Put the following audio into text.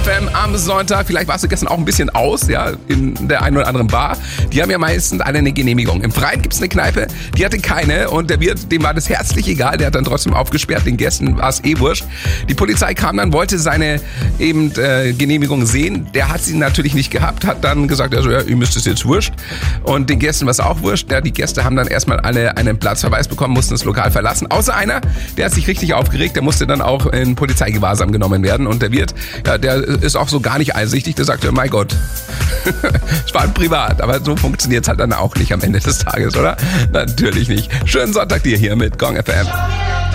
FM am Sonntag. Vielleicht warst du gestern auch ein bisschen aus, ja, in der einen oder anderen Bar. Die haben ja meistens alle eine Genehmigung. Im Freien gibt's eine Kneipe, die hatte keine und der Wirt, dem war das herzlich egal. Der hat dann trotzdem aufgesperrt, den Gästen war es wurscht. Die Polizei kam dann, wollte seine Genehmigung sehen. Der hat sie natürlich nicht gehabt, hat dann gesagt, also ja, ihr müsst es jetzt wurscht. Und den Gästen war es auch wurscht. Ja, die Gäste haben dann erstmal alle einen Platzverweis bekommen, mussten das Lokal verlassen. Außer einer, der hat sich richtig aufgeregt, der musste dann auch in Polizeigewahrsam genommen werden. Und der Wirt, ja, der ist auch so gar nicht einsichtig, der sagte, mein Gott, es war privat, aber so funktioniert es halt dann auch nicht am Ende des Tages, oder? Natürlich nicht. Schönen Sonntag dir hier mit Gong FM.